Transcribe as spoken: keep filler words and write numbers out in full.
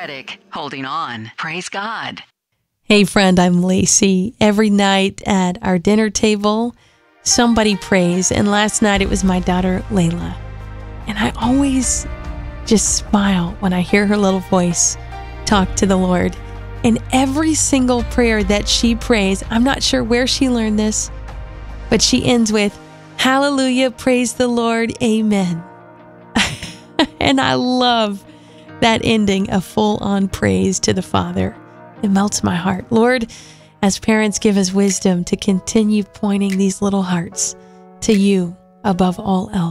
Reddick, holding on. Praise God. Hey friend, I'm Lacey. Every night at our dinner table, somebody prays. And last night it was my daughter, Layla. And I always just smile when I hear her little voice talk to the Lord. And every single prayer that she prays, I'm not sure where she learned this, but she ends with, "Hallelujah, praise the Lord, amen." And I love that ending, a full-on praise to the Father. It melts my heart. Lord, as parents, give us wisdom to continue pointing these little hearts to you above all else.